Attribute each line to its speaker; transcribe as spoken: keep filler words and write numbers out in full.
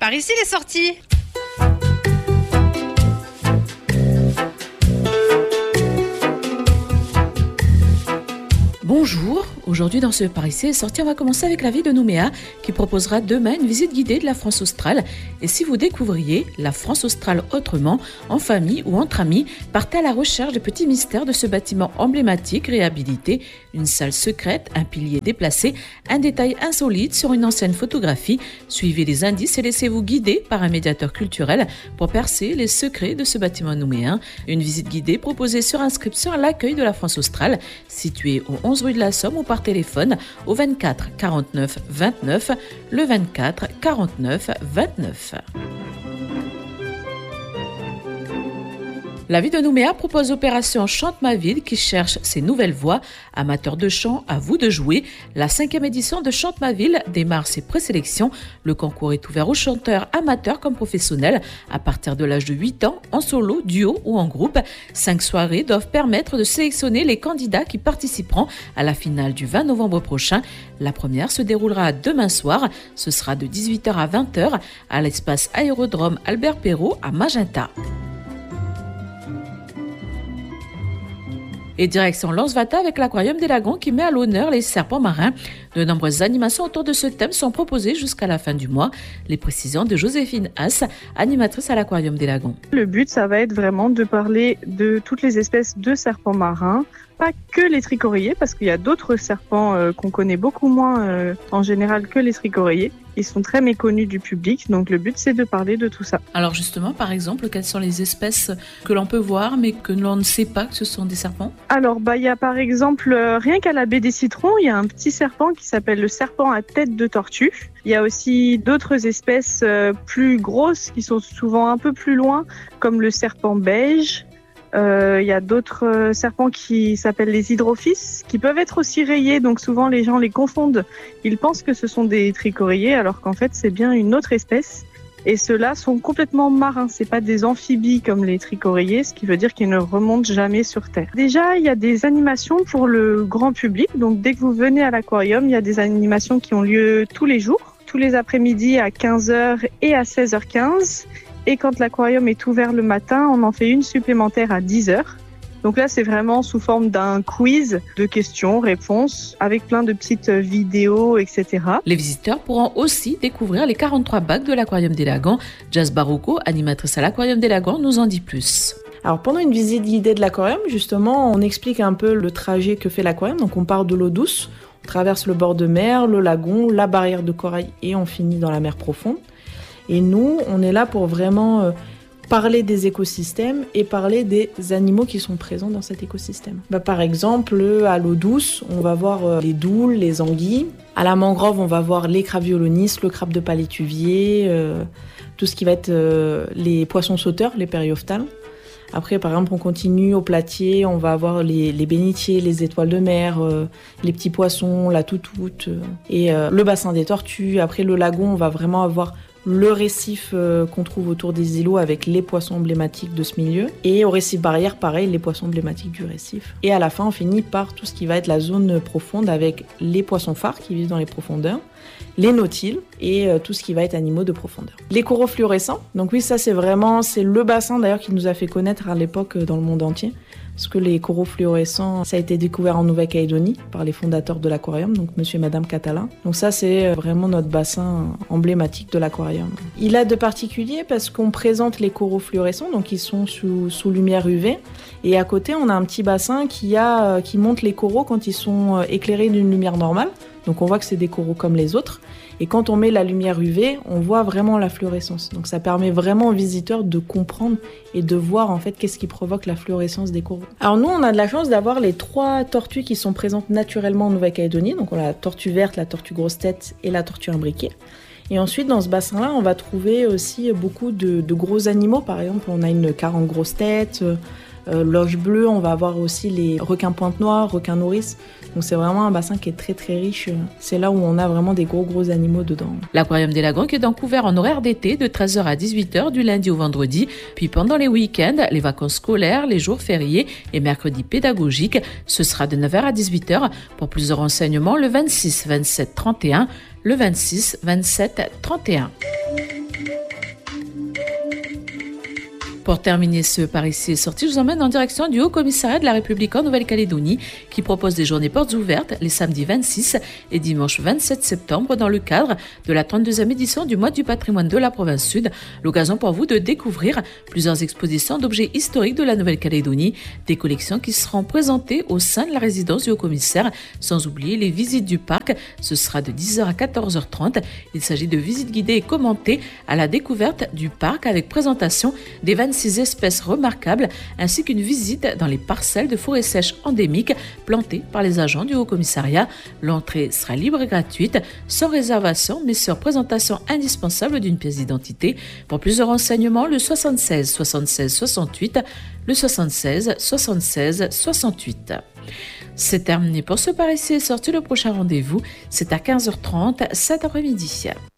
Speaker 1: par ici les sorties.
Speaker 2: Bonjour, aujourd'hui dans ce Par ici est sorti, on va commencer avec la ville de Nouméa qui proposera demain une visite guidée de la France australe. Et si vous découvriez la France australe autrement, en famille ou entre amis, partez à la recherche des petits mystères de ce bâtiment emblématique réhabilité, une salle secrète, un pilier déplacé, un détail insolite sur une ancienne photographie. Suivez les indices et laissez-vous guider par un médiateur culturel pour percer les secrets de ce bâtiment nouméen. Une visite guidée proposée sur inscription à l'accueil de la France australe, située au onze rue de la Somme ou par téléphone au vingt-quatre quarante-neuf vingt-neuf, le vingt-quatre quarante-neuf vingt-neuf. La ville de Nouméa propose Opération Chante ma ville qui cherche ses nouvelles voix. Amateurs de chant, à vous de jouer. La cinquième édition de Chante ma ville démarre ses présélections. Le concours est ouvert aux chanteurs amateurs comme professionnels à partir de l'âge de huit ans, en solo, duo ou en groupe. Cinq soirées doivent permettre de sélectionner les candidats qui participeront à la finale du vingt novembre prochain. La première se déroulera demain soir. Ce sera de dix-huit heures à vingt heures à l'espace Aérodrome Albert Perrault à Magenta. Et direction Lansvata avec l'Aquarium des Lagons qui met à l'honneur les serpents marins. De nombreuses animations autour de ce thème sont proposées jusqu'à la fin du mois. Les précisions de Joséphine Haas, animatrice à l'Aquarium des Lagons.
Speaker 3: Le but, ça va être vraiment de parler de toutes les espèces de serpents marins, pas que les tricoréiers, parce qu'il y a d'autres serpents euh, qu'on connaît beaucoup moins euh, en général que les tricoréiers. Ils sont très méconnus du public, donc le but c'est de parler de tout ça.
Speaker 2: Alors justement, par exemple, quelles sont les espèces que l'on peut voir mais que l'on ne sait pas que ce sont des serpents ?
Speaker 3: Alors, bah, il y a par exemple, euh, rien qu'à la baie des Citrons, il y a un petit serpent qui s'appelle le serpent à tête de tortue. Il y a aussi d'autres espèces euh, plus grosses qui sont souvent un peu plus loin, comme le serpent beige. Euh, il y a d'autres euh, serpents qui s'appellent les hydrophyes, qui peuvent être aussi rayés, donc souvent les gens les confondent. Ils pensent que ce sont des tricoréiers, alors qu'en fait c'est bien une autre espèce. Et ceux-là sont complètement marins, c'est pas des amphibies comme les tricoréiers, ce qui veut dire qu'ils ne remontent jamais sur Terre. Déjà, il y a des animations pour le grand public, donc dès que vous venez à l'aquarium, il y a des animations qui ont lieu tous les jours, tous les après-midi à quinze heures et à seize heures quinze. Et quand l'aquarium est ouvert le matin, on en fait une supplémentaire à dix heures. Donc là, c'est vraiment sous forme d'un quiz de questions-réponses avec plein de petites vidéos, et cetera.
Speaker 2: Les visiteurs pourront aussi découvrir les quarante-trois bacs de l'Aquarium des Lagons. Jazz Barocco, animatrice à l'Aquarium des Lagons, nous en dit plus.
Speaker 4: Alors pendant une visite guidée de l'aquarium, justement, on explique un peu le trajet que fait l'aquarium. Donc on part de l'eau douce, on traverse le bord de mer, le lagon, la barrière de corail et on finit dans la mer profonde. Et nous, on est là pour vraiment euh, parler des écosystèmes et parler des animaux qui sont présents dans cet écosystème. Bah, par exemple, à l'eau douce, on va voir euh, les doules, les anguilles. À la mangrove, on va voir les crabes violonistes, le crabe de palétuvier, euh, tout ce qui va être euh, les poissons sauteurs, les périophtales. Après, par exemple, on continue au platier, on va avoir les, les bénitiers, les étoiles de mer, euh, les petits poissons, la toutoute, euh, et euh, le bassin des tortues. Après, le lagon, on va vraiment avoir le récif euh, qu'on trouve autour des îlots avec les poissons emblématiques de ce milieu. Et au récif barrière, pareil, les poissons emblématiques du récif. Et à la fin, on finit par tout ce qui va être la zone profonde avec les poissons phares qui vivent dans les profondeurs, les nautiles et euh, tout ce qui va être animaux de profondeur. Les coraux fluorescents, donc oui, ça c'est vraiment, c'est le bassin d'ailleurs qui nous a fait connaître à l'époque euh, dans le monde entier. Parce que les coraux fluorescents, ça a été découvert en Nouvelle-Calédonie par les fondateurs de l'aquarium, donc monsieur et madame Catalin. Donc ça, c'est vraiment notre bassin emblématique de l'aquarium. Il a de particulier parce qu'on présente les coraux fluorescents, donc ils sont sous, sous lumière U V. Et à côté, on a un petit bassin qui, a, qui montre les coraux quand ils sont éclairés d'une lumière normale. Donc on voit que c'est des coraux comme les autres. Et quand on met la lumière U V, on voit vraiment la fluorescence. Donc ça permet vraiment aux visiteurs de comprendre et de voir en fait qu'est-ce qui provoque la fluorescence des coraux. Alors nous, on a de la chance d'avoir les trois tortues qui sont présentes naturellement en Nouvelle-Calédonie. Donc on a la tortue verte, la tortue grosse tête et la tortue imbriquée. Et ensuite, dans ce bassin-là, on va trouver aussi beaucoup de, de gros animaux. Par exemple, on a une carente grosse tête, euh, loge bleue, on va avoir aussi les requins pointe noire, requins nourrices. Donc c'est vraiment un bassin qui est très très riche. C'est là où on a vraiment des gros gros animaux dedans.
Speaker 2: L'Aquarium des Lagons qui est donc ouvert en horaire d'été de treize heures à dix-huit heures du lundi au vendredi. Puis pendant les week-ends, les vacances scolaires, les jours fériés et mercredis pédagogiques, ce sera de neuf heures à dix-huit heures. Pour plus de renseignements, le vingt-six, vingt-sept, trente et un, le vingt-six, vingt-sept, trente et un. Pour terminer ce par ici et sorti, je vous emmène en direction du Haut Commissariat de la République en Nouvelle-Calédonie qui propose des journées portes ouvertes les samedis vingt-six et dimanche vingt-sept septembre dans le cadre de la trente-deuxième édition du mois du patrimoine de la province sud. L'occasion pour vous de découvrir plusieurs expositions d'objets historiques de la Nouvelle-Calédonie, des collections qui seront présentées au sein de la résidence du Haut-Commissaire, sans oublier les visites du parc. Ce sera de dix heures à quatorze heures trente. Il s'agit de visites guidées et commentées à la découverte du parc avec présentation des vingt-six espèces remarquables ainsi qu'une visite dans les parcelles de forêts sèches endémiques plantées par les agents du Haut-Commissariat. L'entrée sera libre et gratuite, sans réservation mais sur présentation indispensable d'une pièce d'identité. Pour plus de renseignements, le soixante-seize soixante-seize soixante-huit, le soixante-seize soixante-seize soixante-huit. C'est terminé pour ce par ici et sorti. Le prochain rendez-vous, c'est à quinze heures trente cet après-midi.